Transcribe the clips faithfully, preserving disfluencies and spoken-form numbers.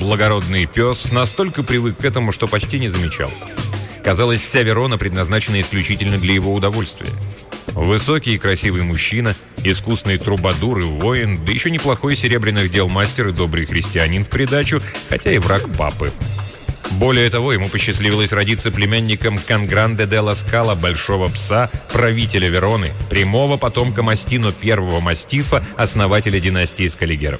благородный пес настолько привык к этому, что почти не замечал. Казалось, вся Верона предназначена исключительно для его удовольствия. Высокий и красивый мужчина, искусный трубадур и воин, да еще неплохой серебряных дел мастер и добрый христианин в придачу, хотя и враг папы. Более того, ему посчастливилось родиться племянником Конгранде де ла Скала, большого пса, правителя Вероны, прямого потомка Мастино первого мастифа, основателя династии Скаллигеров.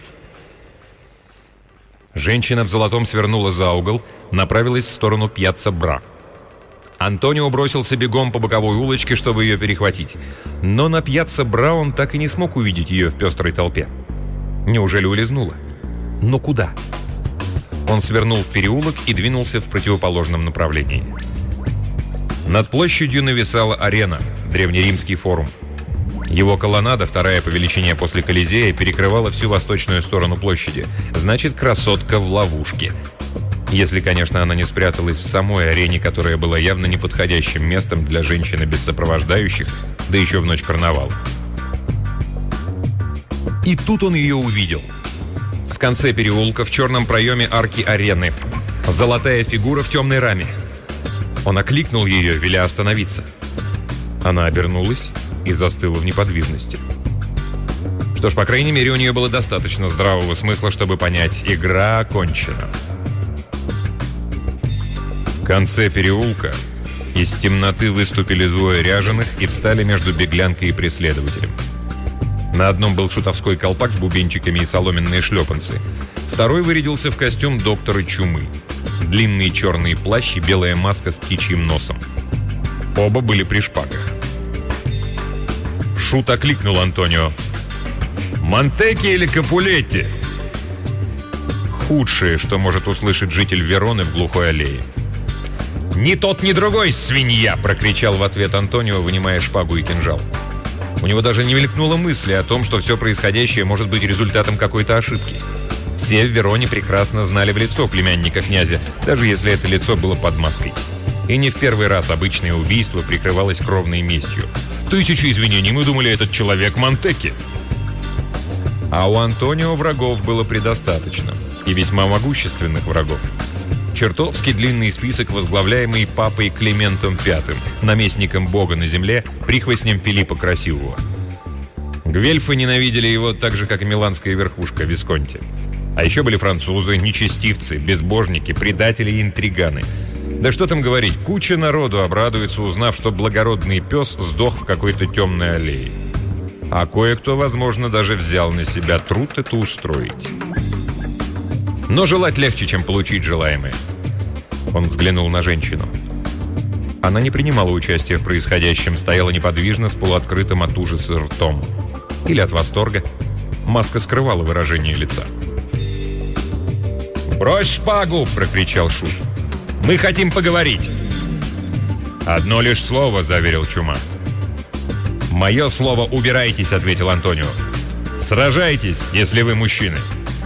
Женщина в золотом свернула за угол, направилась в сторону Пьяцца Бра. Антонио бросился бегом по боковой улочке, чтобы ее перехватить. Но на Пьяцца Бра он так и не смог увидеть ее в пестрой толпе. Неужели улизнула? Но куда? Он свернул в переулок и двинулся в противоположном направлении. Над площадью нависала арена, древнеримский форум. Его колоннада, вторая по величине после Колизея, перекрывала всю восточную сторону площади. Значит, красотка в ловушке. Если, конечно, она не спряталась в самой арене, которая была явно неподходящим местом для женщины без сопровождающих, да еще в ночь карнавала. И тут он ее увидел. В конце переулка, в черном проеме арки арены. Золотая фигура в темной раме. Он окликнул ее, веля остановиться. Она обернулась и застыла в неподвижности. Что ж, по крайней мере, у нее было достаточно здравого смысла, чтобы понять, игра окончена. В конце переулка из темноты выступили двое ряженых и встали между беглянкой и преследователем. На одном был шутовской колпак с бубенчиками и соломенные шлепанцы. Второй вырядился в костюм доктора чумы. Длинный черный плащ и белая маска с птичьим носом. Оба были при шпагах. Шут окликнул Антонио. «Монтекки или Капулетти?» Худшее, что может услышать житель Вероны в глухой аллее. «Ни тот, ни другой, свинья!» — прокричал в ответ Антонио, вынимая шпагу и кинжал. У него даже не мелькнуло мысли о том, что все происходящее может быть результатом какой-то ошибки. Все в Вероне прекрасно знали в лицо племянника князя, даже если это лицо было под маской. И не в первый раз обычное убийство прикрывалось кровной местью. «Тысячу извинений, мы думали, этот человек Монтекки!» А у Антонио врагов было предостаточно. И весьма могущественных врагов. Чертовски длинный список, возглавляемый папой Климентом Пятым, наместником бога на земле, прихвостнем Филиппа Красивого. Гвельфы ненавидели его так же, как и миланская верхушка Висконти. А еще были французы, нечестивцы, безбожники, предатели и интриганы. Да что там говорить, куча народу обрадуется, узнав, что благородный пес сдох в какой-то темной аллее. А кое-кто, возможно, даже взял на себя труд это устроить. Но желать легче, чем получить желаемое. Он взглянул на женщину. Она не принимала участия в происходящем, стояла неподвижно с полуоткрытым от ужаса ртом. Или от восторга. Маска скрывала выражение лица. «Брось шпагу!» – прокричал Шут. «Мы хотим поговорить!» «Одно лишь слово», – заверил Чума. «Мое слово убирайтесь», – ответил Антонио. «Сражайтесь, если вы мужчины».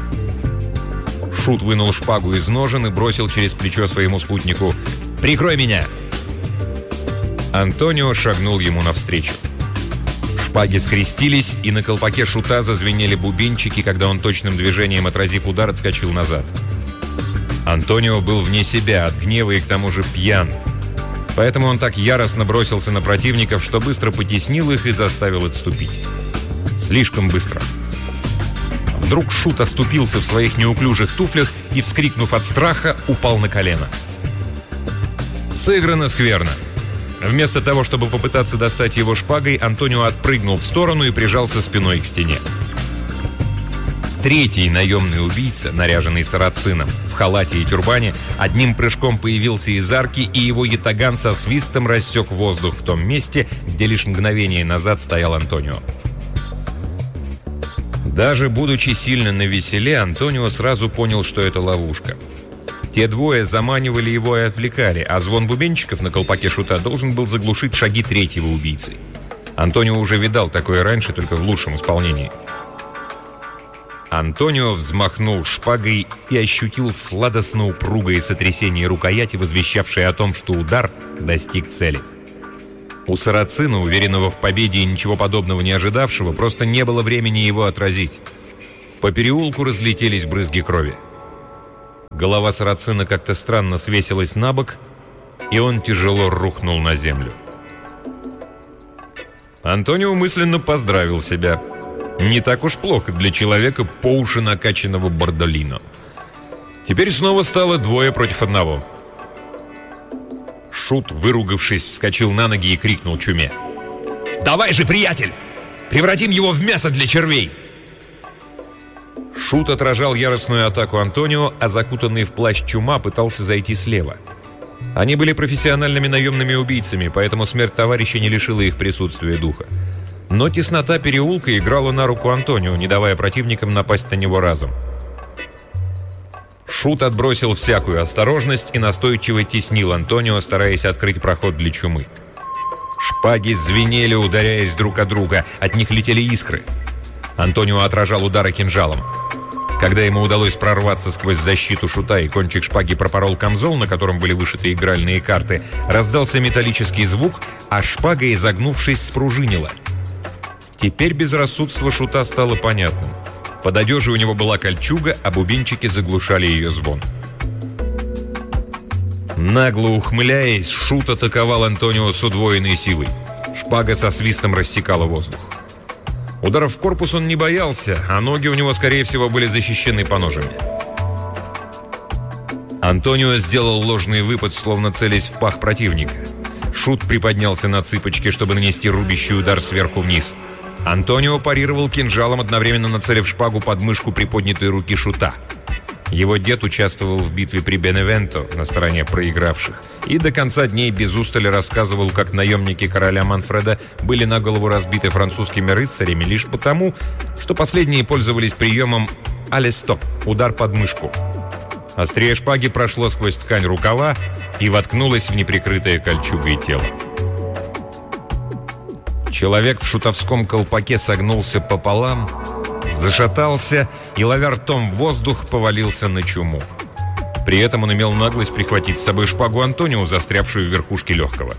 Шут вынул шпагу из ножен и бросил через плечо своему спутнику. «Прикрой меня!» Антонио шагнул ему навстречу. Шпаги скрестились, и на колпаке Шута зазвенели бубенчики, когда он точным движением, отразив удар, отскочил назад. Антонио был вне себя от гнева и к тому же пьян. Поэтому он так яростно бросился на противников, что быстро потеснил их и заставил отступить. Слишком быстро. Вдруг Шут оступился в своих неуклюжих туфлях и, вскрикнув от страха, упал на колено. Сыграно скверно. Вместо того, чтобы попытаться достать его шпагой, Антонио отпрыгнул в сторону и прижался спиной к стене. Третий наемный убийца, наряженный сарацином, в халате и тюрбане, одним прыжком появился из арки, и его ятаган со свистом рассек воздух в том месте, где лишь мгновение назад стоял Антонио. Даже будучи сильно навеселе, Антонио сразу понял, что это ловушка. Те двое заманивали его и отвлекали, а звон бубенчиков на колпаке Шута должен был заглушить шаги третьего убийцы. Антонио уже видал такое раньше, только в лучшем исполнении. Антонио взмахнул шпагой и ощутил сладостно упругое сотрясение рукояти, возвещавшее о том, что удар достиг цели. У сарацина, уверенного в победе и ничего подобного не ожидавшего, просто не было времени его отразить. По переулку разлетелись брызги крови. Голова сарацина как-то странно свесилась на бок, и он тяжело рухнул на землю. Антонио мысленно поздравил себя. Не так уж плохо для человека, по уши накачанного бордолино. Теперь снова стало двое против одного. Шут, выругавшись, вскочил на ноги и крикнул Чуме: «Давай же, приятель! Превратим его в мясо для червей!» Шут отражал яростную атаку Антонио, а закутанный в плащ Чума пытался зайти слева. Они были профессиональными наемными убийцами, поэтому смерть товарища не лишила их присутствия духа. Но теснота переулка играла на руку Антонио, не давая противникам напасть на него разом. Шут отбросил всякую осторожность и настойчиво теснил Антонио, стараясь открыть проход для Чумы. Шпаги звенели, ударяясь друг от друга, от них летели искры. Антонио отражал удары кинжалом. Когда ему удалось прорваться сквозь защиту Шута и кончик шпаги пропорол камзол, на котором были вышиты игральные карты, раздался металлический звук, а шпага, изогнувшись, спружинила. Теперь безрассудство Шута стало понятным. Под одежей у него была кольчуга, а бубенчики заглушали ее звон. Нагло ухмыляясь, Шут атаковал Антонио с удвоенной силой. Шпага со свистом рассекала воздух. Ударов в корпус он не боялся, а ноги у него, скорее всего, были защищены поножами. Антонио сделал ложный выпад, словно целясь в пах противника. Шут приподнялся на цыпочки, чтобы нанести рубящий удар сверху вниз. Антонио парировал кинжалом, одновременно нацелив шпагу под мышку приподнятой руки Шута. Его дед участвовал в битве при Беневенто на стороне проигравших и до конца дней без устали рассказывал, как наемники короля Манфреда были на голову разбиты французскими рыцарями лишь потому, что последние пользовались приемом «алестоп» – удар под мышку. Острие шпаги прошло сквозь ткань рукава и воткнулось в неприкрытое кольчугой тело. Человек в шутовском колпаке согнулся пополам, зашатался и, ловя ртом воздух, повалился на Чуму. При этом он имел наглость прихватить с собой шпагу Антонио, застрявшую в верхушке легкого.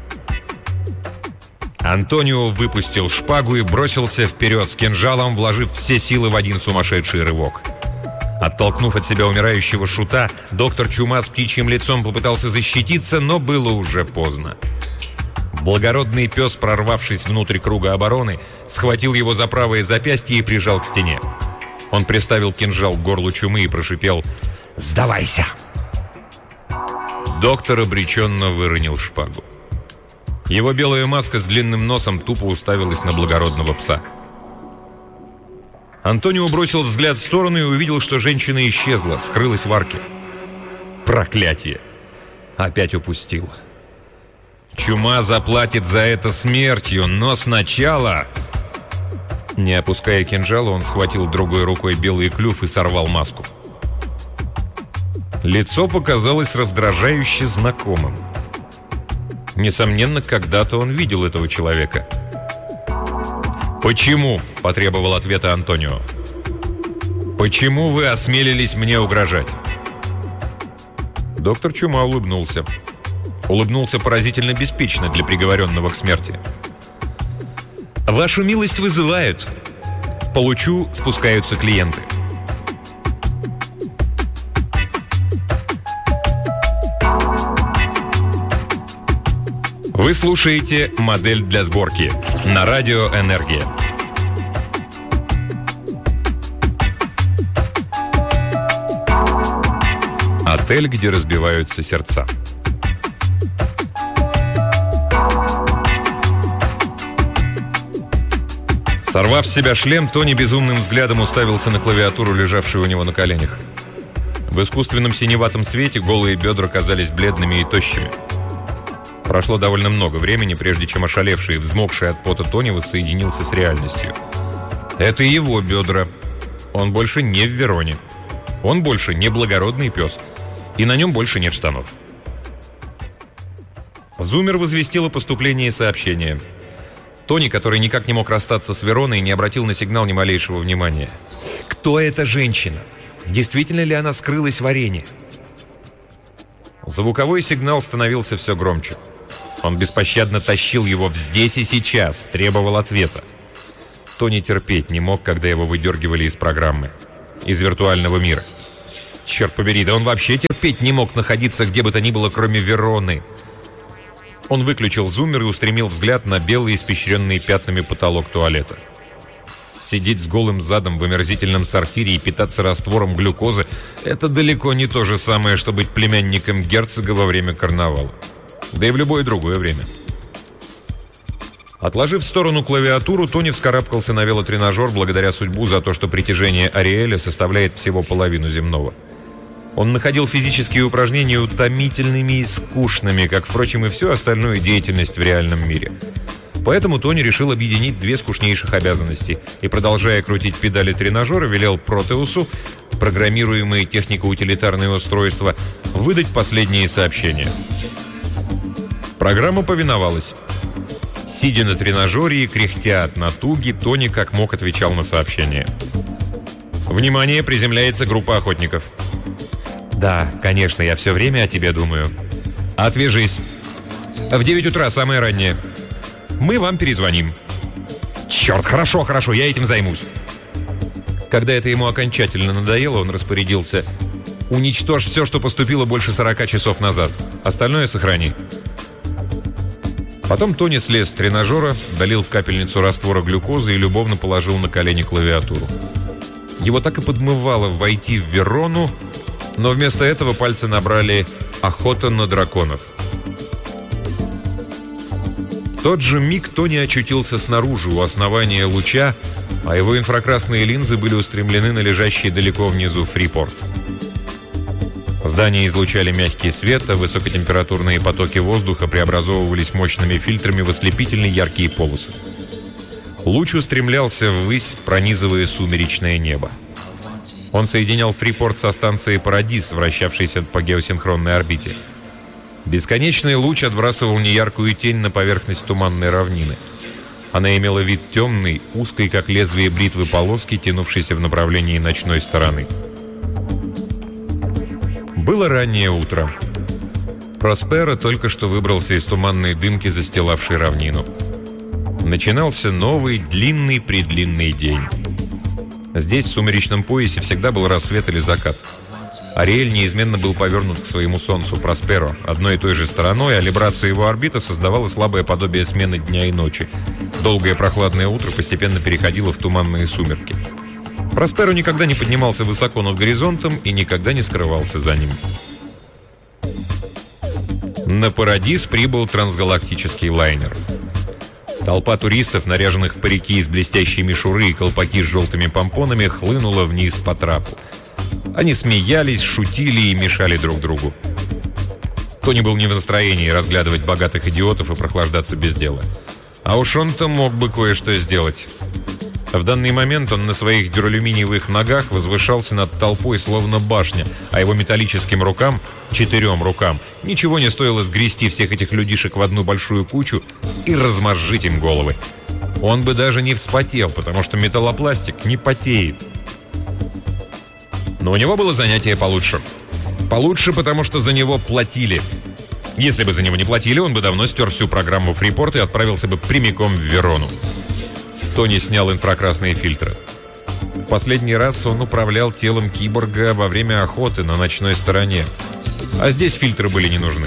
Антонио выпустил шпагу и бросился вперед с кинжалом, вложив все силы в один сумасшедший рывок. Оттолкнув от себя умирающего Шута, доктор Чума с птичьим лицом попытался защититься, но было уже поздно. Благородный пес, прорвавшись внутрь круга обороны, схватил его за правое запястье и прижал к стене. Он приставил кинжал к горлу Чумы и прошипел: «Сдавайся!». Доктор обреченно выронил шпагу. Его белая маска с длинным носом тупо уставилась на благородного пса. Антонио бросил взгляд в сторону и увидел, что женщина исчезла, скрылась в арке. Проклятие! Опять упустил. Чума заплатит за это смертью, но сначала... Не опуская кинжала, он схватил другой рукой белый клюв и сорвал маску. Лицо показалось раздражающе знакомым. Несомненно, когда-то он видел этого человека. «Почему?» – потребовал ответа Антонио. «Почему вы осмелились мне угрожать?» Доктор Чума улыбнулся. Улыбнулся поразительно беспечно для приговоренного к смерти. «Вашу милость вызывают. Получу, спускаются клиенты». Вы слушаете «Модель для сборки» на радио «Энергия». Отель, где разбиваются сердца. Сорвав с себя шлем, Тони безумным взглядом уставился на клавиатуру, лежавшую у него на коленях. В искусственном синеватом свете голые бедра казались бледными и тощими. Прошло довольно много времени, прежде чем ошалевший и взмокший от пота Тони воссоединился с реальностью. Это его бедра. Он больше не в Вероне. Он больше не благородный пес. И на нем больше нет штанов. Зумер возвестил о поступлении сообщения. Тони, который никак не мог расстаться с Вероной, не обратил на сигнал ни малейшего внимания. Кто эта женщина? Действительно ли она скрылась в арене? Звуковой сигнал становился все громче. Он беспощадно тащил его в здесь и сейчас, требовал ответа. Тони терпеть не мог, когда его выдергивали из программы, из виртуального мира. Черт побери, да он вообще терпеть не мог находиться где бы то ни было, кроме Вероны. Он выключил зуммер и устремил взгляд на белый, испещренный пятнами потолок туалета. Сидеть с голым задом в омерзительном сорфире и питаться раствором глюкозы – это далеко не то же самое, что быть племянником герцога во время карнавала. Да и в любое другое время. Отложив в сторону клавиатуру, Тони вскарабкался на велотренажер благодаря судьбу за то, что притяжение Ариэля составляет всего половину земного. Он находил физические упражнения утомительными и скучными, как, впрочем, и всю остальную деятельность в реальном мире. Поэтому Тони решил объединить две скучнейших обязанности и, продолжая крутить педали тренажера, велел Протеусу, программируемые технико-утилитарные устройства, выдать последние сообщения. Программа повиновалась. Сидя на тренажере и кряхтя от натуги, Тони как мог отвечал на сообщения. «Внимание, приземляется группа охотников». «Да, конечно, я все время о тебе думаю». «Отвяжись. В девять утра, самое раннее. Мы вам перезвоним». «Черт, хорошо, хорошо, я этим займусь». Когда это ему окончательно надоело, он распорядился: «Уничтожь все, что поступило больше сорока часов назад. Остальное сохрани». Потом Тони слез с тренажера, долил в капельницу раствора глюкозы и любовно положил на колени клавиатуру. Его так и подмывало войти в Верону, но вместо этого пальцы набрали «Охота на драконов». В тот же миг Тони очутился снаружи, у основания луча, а его инфракрасные линзы были устремлены на лежащий далеко внизу Фрипорт. Здания излучали мягкий свет, а высокотемпературные потоки воздуха преобразовывались мощными фильтрами в ослепительно яркие полосы. Луч устремлялся ввысь, пронизывая сумеречное небо. Он соединял Фрипорт со станцией Парадис, вращавшейся по геосинхронной орбите. Бесконечный луч отбрасывал неяркую тень на поверхность туманной равнины. Она имела вид темной, узкой, как лезвие бритвы полоски, тянувшейся в направлении ночной стороны. Было раннее утро. Просперо только что выбрался из туманной дымки, застилавшей равнину. Начинался новый, длинный-предлинный день. Здесь, в сумеречном поясе, всегда был рассвет или закат. Ариэль неизменно был повернут к своему солнцу Просперо одной и той же стороной, а либрация его орбиты создавала слабое подобие смены дня и ночи. Долгое прохладное утро постепенно переходило в туманные сумерки. Просперо никогда не поднимался высоко над горизонтом и никогда не скрывался за ним. На Парадис прибыл трансгалактический лайнер. Толпа туристов, наряженных в парики из блестящей мишуры и колпаки с желтыми помпонами, хлынула вниз по трапу. Они смеялись, шутили и мешали друг другу. Тони был не в настроении разглядывать богатых идиотов и прохлаждаться без дела. А уж он-то мог бы кое-что сделать. В данный момент он на своих дюралюминиевых ногах возвышался над толпой, словно башня, а его металлическим рукам, четырем рукам, ничего не стоило сгрести всех этих людишек в одну большую кучу и размозжить им головы. Он бы даже не вспотел, потому что металлопластик не потеет. Но у него было занятие получше. Получше, потому что за него платили. Если бы за него не платили, он бы давно стер всю программу Фрипорт и отправился бы прямиком в Верону. Тони снял инфракрасные фильтры. В последний раз он управлял телом киборга во время охоты на ночной стороне. А здесь фильтры были не нужны.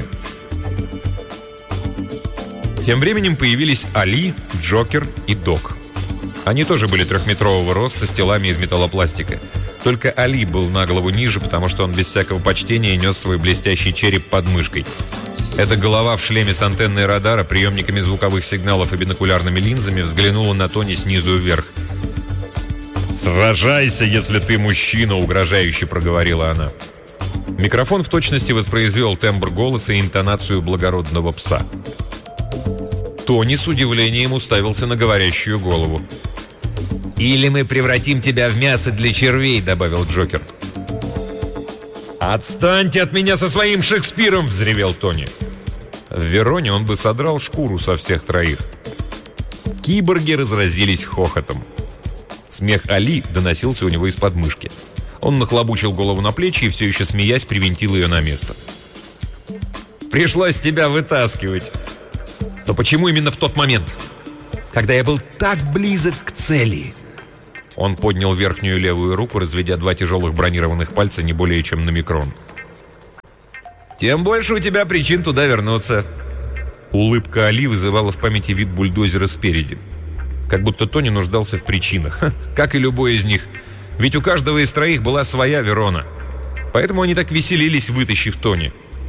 Тем временем появились Али, Джокер и Док. Они тоже были трехметрового роста с телами из металлопластика. Только Али был на голову ниже, потому что он без всякого почтения нес свой блестящий череп под мышкой. Эта голова в шлеме с антенной радара, приемниками звуковых сигналов и бинокулярными линзами взглянула на Тони снизу вверх. «Сражайся, если ты мужчина!» — угрожающе проговорила она. Микрофон в точности воспроизвел тембр голоса и интонацию благородного пса. Тони с удивлением уставился на говорящую голову. «Или мы превратим тебя в мясо для червей», — добавил Джокер. «Отстаньте от меня со своим Шекспиром!» — взревел Тони. В Вероне он бы содрал шкуру со всех троих. Киборги разразились хохотом. Смех Али доносился у него из подмышки. Он нахлобучил голову на плечи и, все еще смеясь, привинтил ее на место. «Пришлось тебя вытаскивать. Но почему именно в тот момент, когда я был так близок к цели?» Он поднял верхнюю левую руку, разведя два тяжелых бронированных пальца не более чем на микрон. «Тем больше у тебя причин туда вернуться». Улыбка Али вызывала в памяти вид бульдозера спереди. Как будто Тони нуждался в причинах. Ха, как и любой из них. Ведь у каждого из троих была своя Верона. Поэтому они так веселились, вытащив Тони.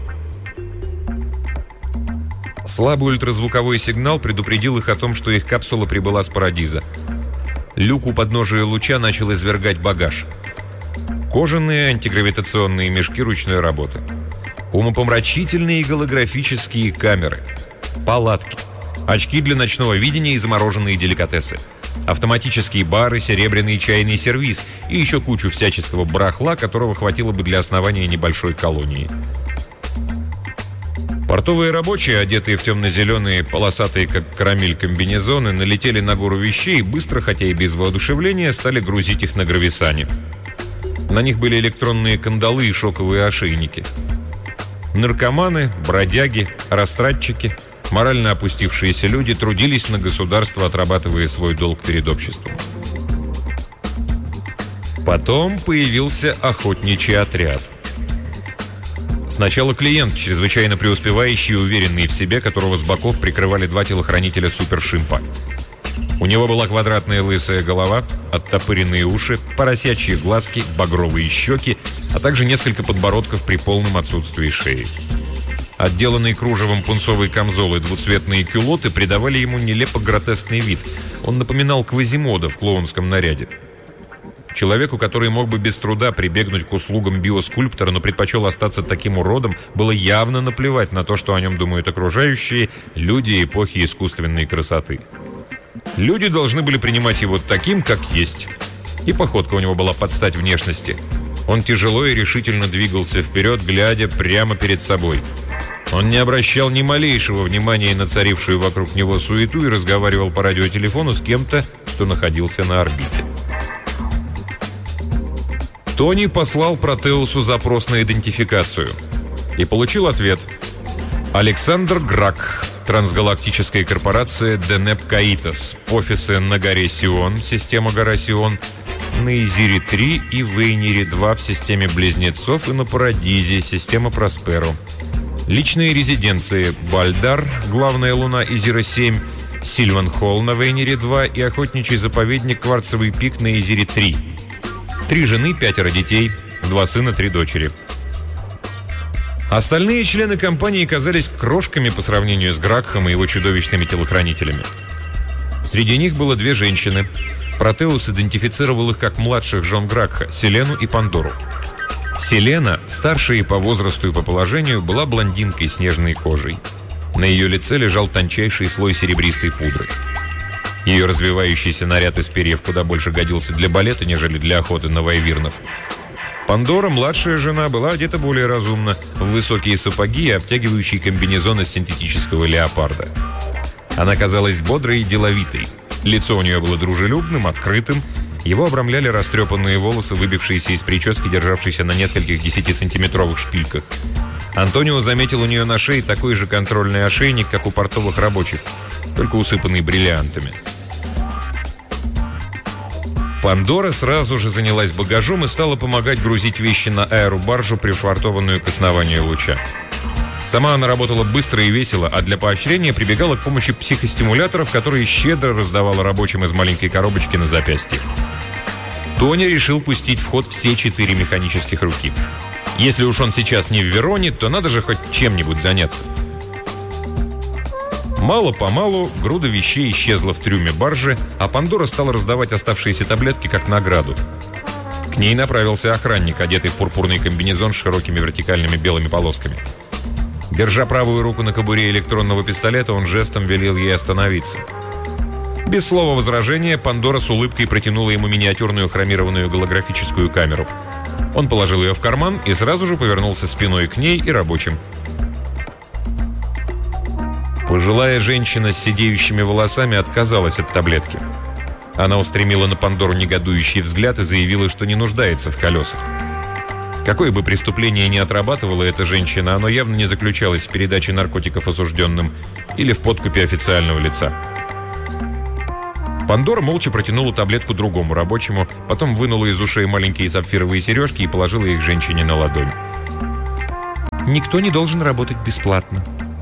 Слабый ультразвуковой сигнал предупредил их о том, что их капсула прибыла с Парадиза. Люк у подножия луча начал извергать багаж. Кожаные антигравитационные мешки ручной работы. Умопомрачительные голографические камеры. Палатки. Очки для ночного видения и замороженные деликатесы. Автоматические бары, серебряный чайный сервиз и еще кучу всяческого барахла, которого хватило бы для основания небольшой колонии. Портовые рабочие, одетые в темно-зеленые, полосатые, как карамель, комбинезоны, налетели на гору вещей и быстро, хотя и без воодушевления, стали грузить их на грависане. На них были электронные кандалы и шоковые ошейники. Наркоманы, бродяги, растратчики, морально опустившиеся люди трудились на государство, отрабатывая свой долг перед обществом. Потом появился охотничий отряд. Сначала клиент, чрезвычайно преуспевающий и уверенный в себе, которого с боков прикрывали два телохранителя супершимпа. У него была квадратная лысая голова, оттопыренные уши, поросячьи глазки, багровые щеки, а также несколько подбородков при полном отсутствии шеи. Отделанные кружевом пунцовый камзол и двуцветные кюлоты придавали ему нелепо-гротескный вид. Он напоминал Квазимода в клоунском наряде. Человеку, который мог бы без труда прибегнуть к услугам биоскульптора, но предпочел остаться таким уродом, было явно наплевать на то, что о нем думают окружающие люди эпохи искусственной красоты. Люди должны были принимать его таким, как есть. И походка у него была под стать внешности. Он тяжело и решительно двигался вперед, глядя прямо перед собой. Он не обращал ни малейшего внимания на царившую вокруг него суету и разговаривал по радиотелефону с кем-то, кто находился на орбите. Тони послал Протеусу запрос на идентификацию и получил ответ. Александр Грак, трансгалактическая корпорация Денеп Каитас, офисы на горе Сион, система гора Сион, на Изире три и Вейнире два в системе Близнецов и на Парадизе, система Просперо. Личные резиденции Бальдар, главная луна Изира семь, Сильван Холл на Вейнире два и охотничий заповедник Кварцевый пик на Изире три. Три жены, пятеро детей, два сына, три дочери. Остальные члены компании казались крошками по сравнению с Гракхом и его чудовищными телохранителями. Среди них было две женщины. Протеус идентифицировал их как младших жен Гракха, Селену и Пандору. Селена, старшая по возрасту и по положению, была блондинкой с нежной кожей. На ее лице лежал тончайший слой серебристой пудры. Ее развивающийся наряд из перьев куда больше годился для балета, нежели для охоты на вайвирнов. Пандора, младшая жена, была одета более разумно, в высокие сапоги и обтягивающий комбинезон из синтетического леопарда. Она казалась бодрой и деловитой. Лицо у нее было дружелюбным, открытым. Его обрамляли растрепанные волосы, выбившиеся из прически, державшейся на нескольких десятисантиметровых шпильках. Антонио заметил у нее на шее такой же контрольный ошейник, как у портовых рабочих, только усыпанный бриллиантами. Пандора сразу же занялась багажом и стала помогать грузить вещи на аэробаржу, пришвартованную к основанию луча. Сама она работала быстро и весело, а для поощрения прибегала к помощи психостимуляторов, которые щедро раздавала рабочим из маленькой коробочки на запястье. Тони решил пустить в ход все четыре механических руки. Если уж он сейчас не в Вероне, то надо же хоть чем-нибудь заняться. Мало-помалу груда вещей исчезла в трюме баржи, а Пандора стала раздавать оставшиеся таблетки как награду. К ней направился охранник, одетый в пурпурный комбинезон с широкими вертикальными белыми полосками. Держа правую руку на кобуре электронного пистолета, он жестом велел ей остановиться. Без слова возражения, Пандора с улыбкой протянула ему миниатюрную хромированную голографическую камеру. Он положил ее в карман и сразу же повернулся спиной к ней и рабочим. Пожилая женщина с сидеющими волосами отказалась от таблетки. Она устремила на Пандору негодующий взгляд и заявила, что не нуждается в колесах. Какое бы преступление ни отрабатывала эта женщина, оно явно не заключалось в передаче наркотиков осужденным или в подкупе официального лица. Пандора молча протянула таблетку другому рабочему, потом вынула из ушей маленькие сапфировые сережки и положила их женщине на ладонь. «Никто не должен работать бесплатно».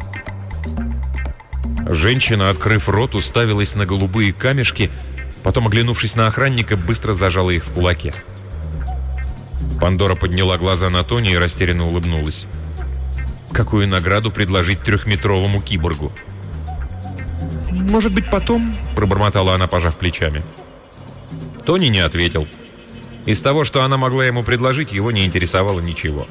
Женщина, открыв рот, уставилась на голубые камешки, потом, оглянувшись на охранника, быстро зажала их в кулаке. Пандора подняла глаза на Тони и растерянно улыбнулась. Какую награду предложить трехметровому киборгу? «Может быть, потом?» – пробормотала она, пожав плечами. Тони не ответил. Из того, что она могла ему предложить, его не интересовало ничего.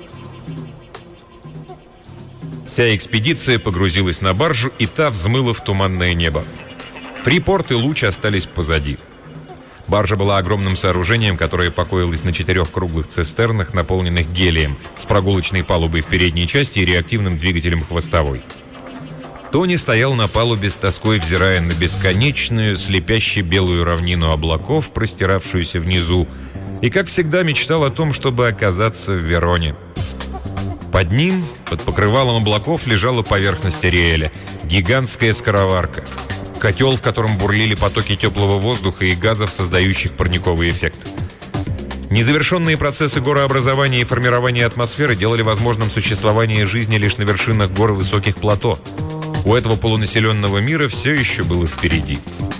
Вся экспедиция погрузилась на баржу, и та взмыла в туманное небо. Фрипорт и Луч остались позади. Баржа была огромным сооружением, которое покоилось на четырех круглых цистернах, наполненных гелием, с прогулочной палубой в передней части и реактивным двигателем в хвостовой. Тони стоял на палубе с тоской, взирая на бесконечную, слепяще белую равнину облаков, простиравшуюся внизу, и, как всегда, мечтал о том, чтобы оказаться в Вероне. Под ним, под покрывалом облаков, лежала поверхность Ариэля, гигантская скороварка, котел, в котором бурлили потоки теплого воздуха и газов, создающих парниковый эффект. Незавершенные процессы горообразования и формирования атмосферы делали возможным существование жизни лишь на вершинах гор и высоких плато. У этого полунаселенного мира все еще было впереди.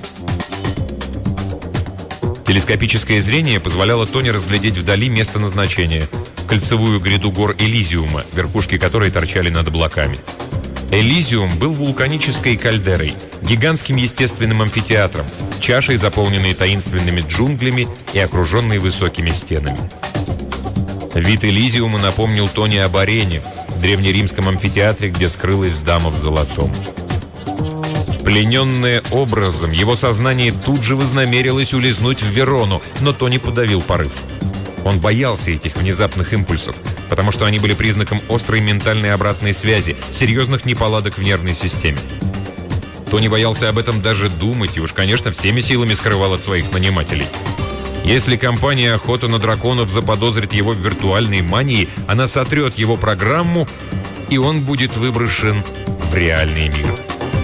Телескопическое зрение позволяло Тони разглядеть вдали место назначения – кольцевую гряду гор Элизиума, верхушки которой торчали над облаками. Элизиум был вулканической кальдерой, гигантским естественным амфитеатром, чашей, заполненной таинственными джунглями и окруженной высокими стенами. Вид Элизиума напомнил Тони об арене, древнеримском амфитеатре, где скрылась дама в золотом. Плененное образом, его сознание тут же вознамерилось улизнуть в Верону, но Тони подавил порыв. Он боялся этих внезапных импульсов, потому что они были признаком острой ментальной обратной связи, серьезных неполадок в нервной системе. Тони боялся об этом даже думать и уж, конечно, всеми силами скрывал от своих нанимателей. Если компания «Охота на драконов» заподозрит его в виртуальной мании, она сотрет его программу, и он будет выброшен в реальный мир.